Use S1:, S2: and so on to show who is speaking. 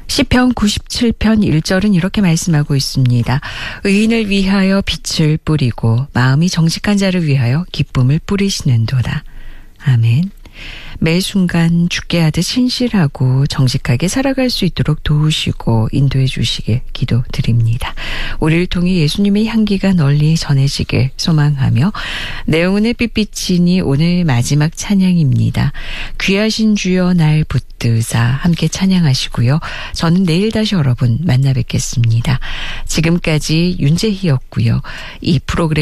S1: 시편 97편 1절은 이렇게 말씀하고 있습니다. 의인을 위하여 빛을 뿌리고 마음이 정직한 자를 위하여 기쁨을 뿌리시는도다. 아멘. 매 순간 죽게 하듯 신실하고 정직하게 살아갈 수 있도록 도우시고 인도해 주시길 기도드립니다. 우리를 통해 예수님의 향기가 널리 전해지길 소망하며 내용은의 삐삐치니 오늘 마지막 찬양입니다. 귀하신 주여 날 붙드사 함께 찬양하시고요. 저는 내일 다시 여러분 만나 뵙겠습니다. 지금까지 윤재희였고요. 이 프로그램